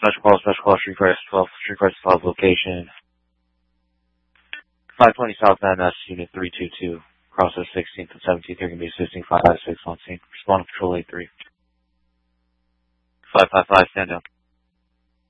Special call, Street Price 12 location. 520 South Van Ness, Unit 322. Process 16th and 17th. You're going to be assisting 556 on scene. Respond to Patrol 83. 555, stand down.